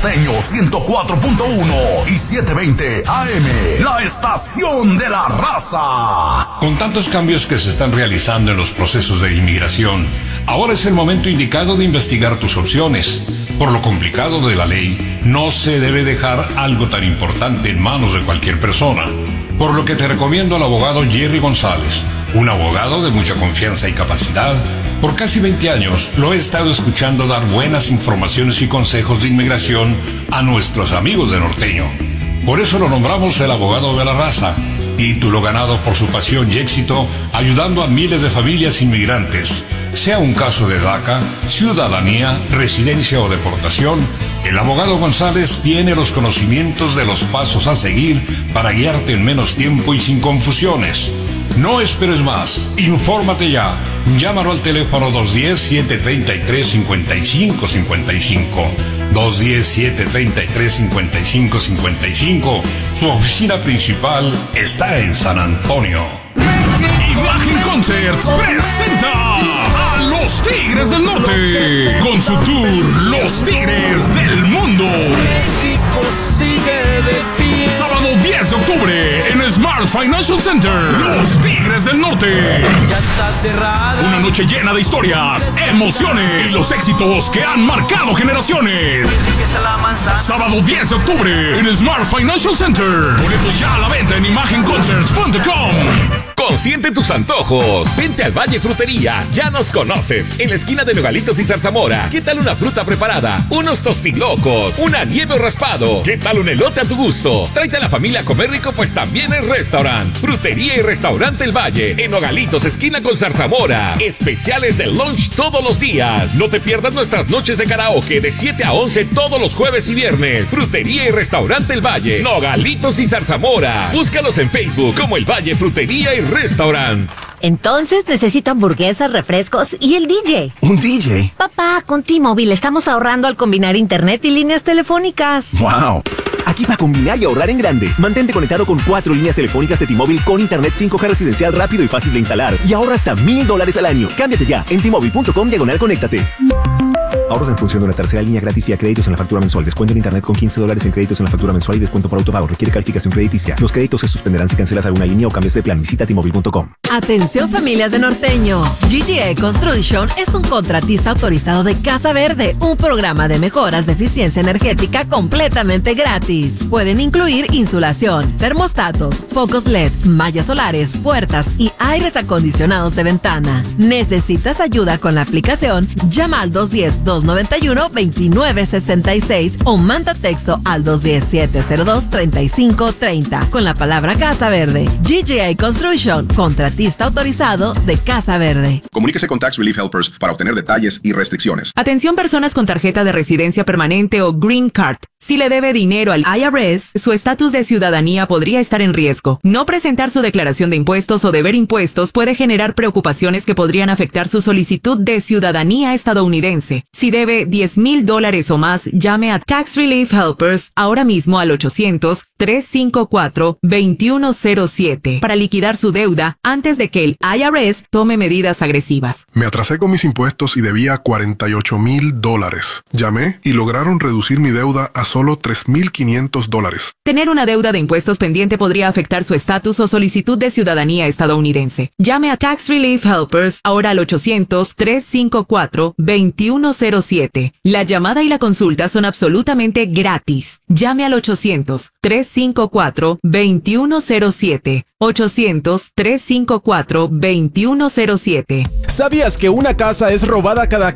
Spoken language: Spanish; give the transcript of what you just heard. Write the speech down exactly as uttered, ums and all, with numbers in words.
Norteño ciento cuatro punto uno y setecientos veinte A M, la estación de la raza. Con tantos cambios que se están realizando en los procesos de inmigración, ahora es el momento indicado de investigar tus opciones. Por lo complicado de la ley, no se debe dejar algo tan importante en manos de cualquier persona. Por lo que te recomiendo al abogado Jerry González, un abogado de mucha confianza y capacidad. Por casi veinte años lo he estado escuchando dar buenas informaciones y consejos de inmigración a nuestros amigos de Norteño. Por eso lo nombramos el abogado de la raza, título ganado por su pasión y éxito ayudando a miles de familias inmigrantes. Sea un caso de DACA, ciudadanía, residencia o deportación, el abogado González tiene los conocimientos de los pasos a seguir para guiarte en menos tiempo y sin confusiones. No esperes más, infórmate ya. Llámalo al teléfono dos uno cero, siete tres tres, cinco cinco cinco cinco. dos uno cero, siete tres tres, cinco cinco cinco cinco. Su oficina principal está en San Antonio. Imagen Concerts presenta a los Tigres del Norte con su tour Los Tigres del Mundo. México sigue de pie. Sábado diez de octubre en Smart Financial Center. Los Tigres del Norte. Ya está cerrada. Una noche llena de historias, emociones y los éxitos que han marcado generaciones. Sábado diez de octubre en Smart Financial Center. Boletos ya a la venta en imagen concerts punto com. Consiente tus antojos. Vente al Valle Frutería. Ya nos conoces. En la esquina de Nogalitos y Zarzamora. ¿Qué tal una fruta preparada? Unos tostilocos. Una nieve o raspado. ¿Qué tal un elote a tu gusto? Tráete a la familia a comer rico, pues también es restaurant. Frutería y restaurante El Valle. En Nogalitos, esquina con Zarzamora. Especiales de lunch todos los días. No te pierdas nuestras noches de karaoke de siete a once todos los jueves y viernes. Frutería y restaurante El Valle. Nogalitos y Zarzamora. Búscalos en Facebook como El Valle Frutería y Restaurant. Entonces necesito hamburguesas, refrescos y el D J. ¿Un D J? Papá, con T-Mobile estamos ahorrando al combinar internet y líneas telefónicas. ¡Wow! Aquí para combinar y ahorrar en grande. Mantente conectado con cuatro líneas telefónicas de T-Mobile con internet cinco G residencial rápido y fácil de instalar. Y ahorra hasta mil dólares al año. Cámbiate ya en T-Mobile punto com diagonal conéctate. Ahorros en función de una tercera línea gratis vía créditos en la factura mensual. Descuento en internet con quince dólares en créditos en la factura mensual y descuento por autopago. Requiere calificación crediticia. Los créditos se suspenderán si cancelas alguna línea o cambias de plan. Visita T Mobile punto com. Atención familias de Norteño. G G A Construction es un contratista autorizado de Casa Verde, un programa de mejoras de eficiencia energética completamente gratis. Pueden incluir insulación, termostatos, focos L E D, mallas solares, puertas y aires acondicionados de ventana. ¿Necesitas ayuda con la aplicación? Llama al dos uno cero, dos nueve uno, dos nueve seis seis o manda texto al dos uno cero, siete cero dos, tres cinco tres cero con la palabra Casa Verde. G G A Construction, contratista autorizado de Casa Verde. Comuníquese con Tax Relief Helpers para obtener detalles y restricciones. Atención personas con tarjeta de residencia permanente o Green Card. Si le debe dinero al I R S, su estatus de ciudadanía podría estar en riesgo. No presentar su declaración de impuestos o deber impuestos puede generar preocupaciones que podrían afectar su solicitud de ciudadanía estadounidense. Si debe diez mil dólares o más, llame a Tax Relief Helpers ahora mismo al ochocientos, tres cinco cuatro, dos uno cero siete para liquidar su deuda antes de que el I R S tome medidas agresivas. Me atrasé con mis impuestos y debía cuarenta y ocho mil dólares. Llamé y lograron reducir mi deuda a solo tres mil quinientos dólares. Tener una deuda de impuestos pendiente podría afectar su estatus o solicitud de ciudadanía estadounidense. Llame a Tax Relief Helpers ahora al ochocientos, tres cinco cuatro, dos uno cero siete. La llamada y la consulta son absolutamente gratis. Llame al ochocientos, tres cinco cuatro, dos uno cero siete. ochocientos, tres cinco cuatro, dos uno cero siete. ¿Sabías que una casa es robada cada